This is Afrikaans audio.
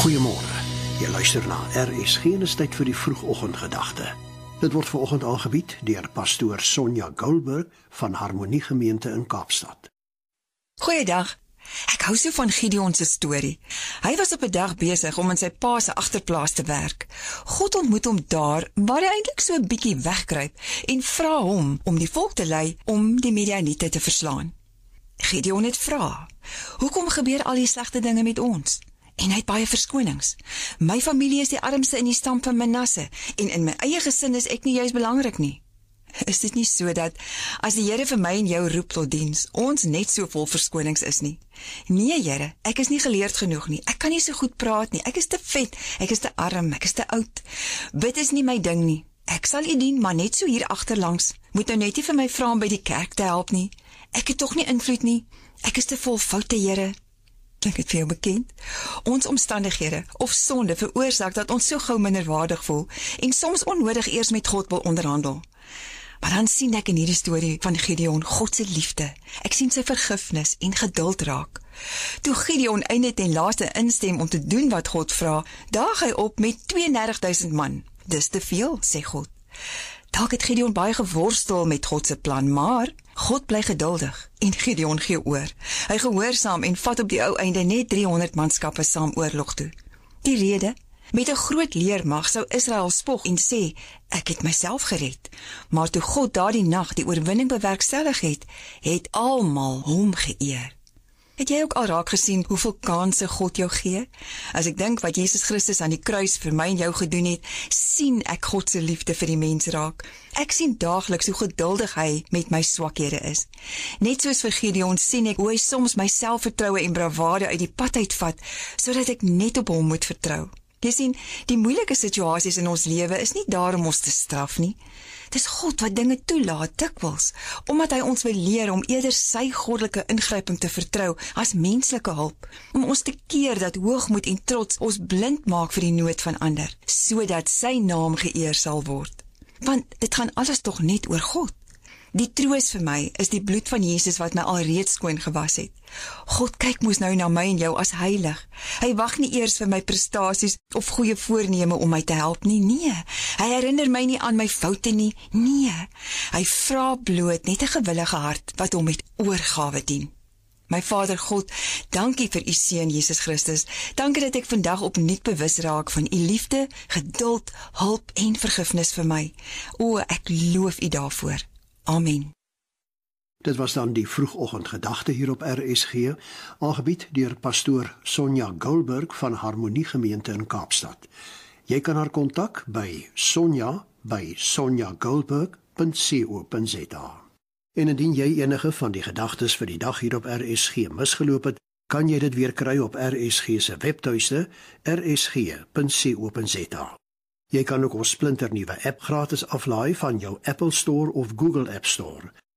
Goeiemôre. Jy luister na RSG en is tyd vir die vroegoggendgedagte. Dit word vanoggend aangebied deur pastoor Sonja Goldberg van Harmonie Gemeente in Kaapstad. Goeiedag. Ek hou so van Gideon se storie. Hy was op 'n dag besig om in sy pa se agterplaas te werk. God ontmoet hom daar waar hy eintlik so 'n bietjie wegkruip en vra hom om die volk te lei om die Midianiete te verslaan. Gideon het vra: "Hoekom gebeur al die slegte dinge met ons?" En hy het baie verskonings. My familie is die armste in die stam van Manasse en in my eie gesin is ek nie juis belangrik nie. Is dit nie so dat as die Here vir my en jou roep tot diens, ons net so vol verskonings is nie? Nee, Here, ek is nie geleerd genoeg nie. Ek kan nie so goed praat nie. Ek is te vet, ek is te arm, ek is te oud. Bid is nie my ding nie. Ek sal u dien, maar net so hier agterlangs. Moet nou net nie vir my vra om by die kerk te help nie. Ek het tog nie invloed nie. Ek is te vol foute, Here. Klink dit vir jou bekend? Ons omstandighede of sonde veroorsaak dat ons so gou minderwaardig voel en soms onnodig eers met God wil onderhandel. Maar dan sien ek in hierdie storie van Gideon God se liefde. Ek sien sy vergifnis en geduld raak. Toe Gideon einde ten laaste instem om te doen wat God vra, daag hy op met 32.000 man. Dis te veel, sê God. Dalk het Gideon baie geworstel met God se plan, maar God bly geduldig en Gideon gee oor. Hy gehoorsaam en vat op die ou einde net 300 manskappe saam oorlog toe. Die rede? Met 'n groot leermag sou Israel spog en sê, ek het myself gered. Maar toe God daardie nag die oorwinning bewerkstellig het, het almal hom geëer. Het jy ook al raak gesien hoeveel kansse God jou gee? As ek dink wat Jesus Christus aan die kruis vir my en jou gedoen het, sien ek God se liefde vir die mens raak. Ek sien daagliks hoe geduldig hy met my swakhede is. Net soos vir Gideon sien ek hoe hy soms my selfvertroue en bravade uit die pad uitvat, sodat ek net op hom moet vertrou. Jy sien, die moeilike situasies in ons lewe is nie daar om ons te straf nie. Dis God wat dinge toelaat dikwels, omdat hy ons wil leer om eerder sy goddelike ingryping te vertrou as menslike hulp, om ons te keer dat hoogmoed en trots ons blind maak vir die nood van ander, sodat sy naam geëer sal word. Want dit gaan alles tog net oor God. Die troos vir my is die bloed van Jesus wat my alreeds skoon gewas het. God kyk mos nou na my en jou as heilig. Hy wag nie eers vir my prestasies of goeie voorneme om my te help nie. Nee, hy herinner my nie aan my foute nie. Nee, hy vra bloot net 'n gewillige hart wat hom met oorgawe dien. My Vader God, dankie vir u seun Jesus Christus. Dankie dat ek vandag opnuut bewus raak van u liefde, geduld, hulp en vergifnis vir my. O, ek loof u daarvoor. Amen. Dit was dan die vroegoggendgedagte hier op RSG, aangebied deur pastoor Sonja Goldberg van Harmonie Gemeente in Kaapstad. Jy kan haar kontak by sonja@sonjagoldberg.co.za. En indien jy enige van die gedagtes vir die dag hier op RSG misgeloop het, kan jy dit weer kry op RSG se webtuiste rsg.co.za. Jy kan ook ons splinternuwe app gratis aflaai van jou Apple Store of Google App Store.